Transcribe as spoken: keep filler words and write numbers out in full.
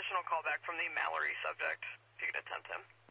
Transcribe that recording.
additional callback from the Mallory subject, if you could attempt him.